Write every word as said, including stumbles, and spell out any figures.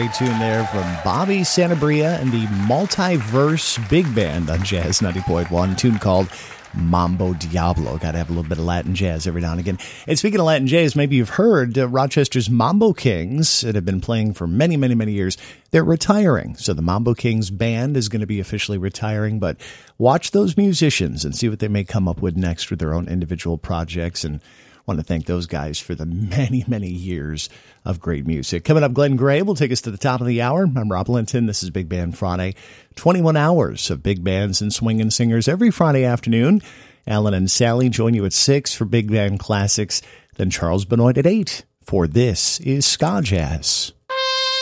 Great tune there from Bobby Santabria and the Multiverse Big Band on Jazz ninety point one, tune called Mambo Diablo. Got to have a little bit of Latin jazz every now and again. And speaking of Latin jazz, maybe you've heard uh, Rochester's Mambo Kings that have been playing for many, many, many years. They're retiring. So the Mambo Kings band is going to be officially retiring, but watch those musicians and see what they may come up with next with their own individual projects. And want to thank those guys for the many, many years of great music. Coming up, Glenn Gray will take us to the top of the hour. I'm Rob Linton. This is Big Band Friday. twenty-one hours of big bands and swinging singers every Friday afternoon. Alan and Sally join you at six for Big Band Classics. Then Charles Benoit at eight for This is Ska Jazz.